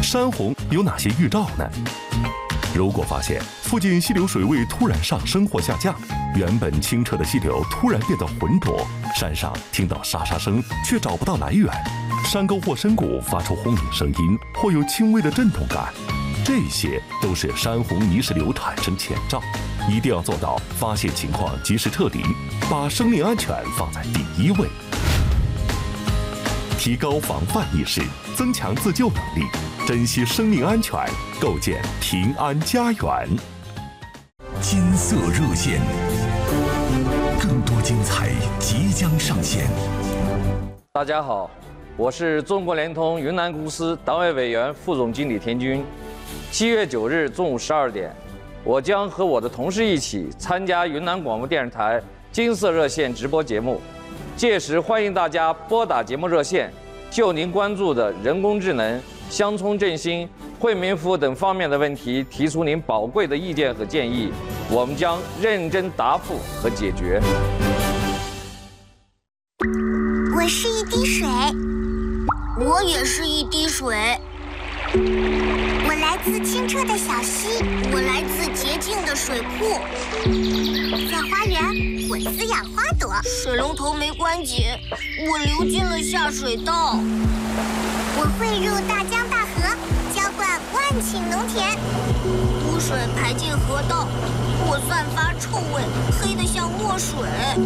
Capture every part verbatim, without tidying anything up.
山洪有哪些预兆呢？如果发现附近溪流水位突然上升或下降，原本清澈的溪流突然变得浑浊，山上听到沙沙声却找不到来源，山沟或深谷发出轰鸣声音，或有轻微的震动感，这些都是山洪泥石流产生前兆。一定要做到发现情况及时撤离，把生命安全放在第一位。提高防范意识，增强自救能力，珍惜生命安全，构建平安家园。 金色热线，更多精彩即将上线。 大家好，我是中国联通云南公司党委委员、副总经理田军。七月九日中午十二点，我将和我的同事一起参加云南广播电视台金色热线直播节目。届时欢迎大家拨打节目热线，就您关注的人工智能、乡村振兴、惠民服务等方面的问题提出您宝贵的意见和建议，我们将认真答复和解决。 我是一滴水， 我也是一滴水。 我来自清澈的小溪， 我来自洁净的水库。 在花园，我滋养花朵。 水龙头没关紧，我流进了下水道。 我汇入大江大河，浇灌万顷农田。 污水排进河道，我散发臭味，黑得像墨水。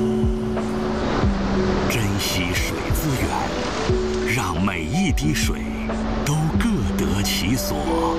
珍惜水资源，让每一滴水都各得其所。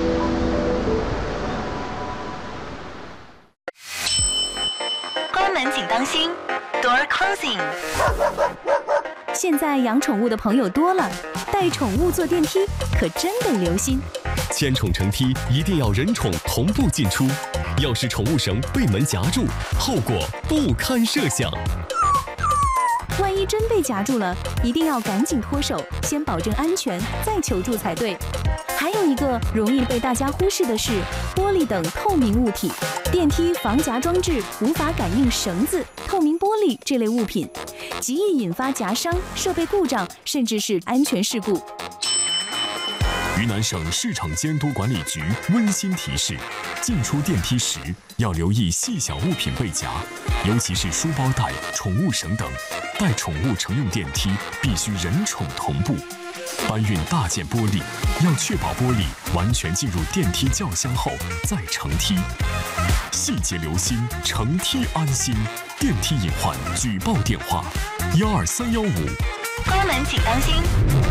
关门请当心 ，Door closing。 现在养宠物的朋友多了，带宠物坐电梯可真得留心。 牵宠乘梯一定要人宠同步进出，要是宠物绳被门夹住，后果不堪设想。 万一真被夹住了，一定要赶紧脱手，先保证安全，再求助才对。还有一个容易被大家忽视的是玻璃等透明物体，电梯防夹装置无法感应绳子、透明玻璃这类物品，极易引发夹伤、设备故障，甚至是安全事故。 云南省市场监督管理局温馨提示：进出电梯时要留意细小物品被夹，尤其是书包带、宠物绳等。带宠物乘用电梯必须人宠同步。搬运大件玻璃要确保玻璃完全进入电梯轿厢后再乘梯。细节留心，乘梯安心。电梯隐患举报电话：幺二三幺五。 关门请当心。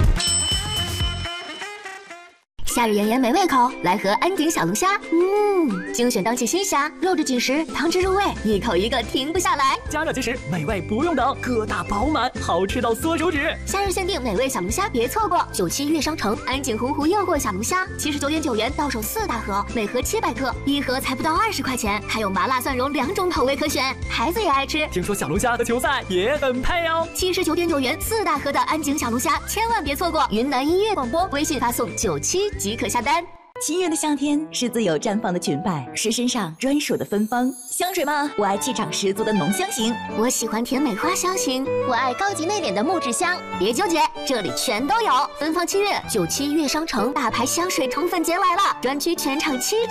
夏日炎炎没胃口，来盒安鼎小龙虾。嗯，精选当季新虾，肉质紧实，汤汁入味，一口一个停不下来。 加热即食，美味不用等，疙瘩饱满，好吃到缩手指。 夏日限定美味小龙虾，别错过！九七悦商城安鼎洪湖诱惑小龙虾，七十九点九元到手四大盒，每盒七百克，一盒才不到二十块钱，还有麻辣蒜蓉两种口味可选，孩子也爱吃。 听说小龙虾和球赛也很配哦。 七十九点九元四大盒的安鼎小龙虾，千万别错过！云南音乐广播微信发送九七。即可下单。 七月的夏天是自由绽放的裙摆，是身上专属的芬芳。香水吗？我爱气场十足的浓香型， 我喜欢甜美花香型，我爱高级内敛的木质香。别纠结，这里全都有。芬芳七月，九七悦商城大牌香水宠粉节来了，专区全场七折。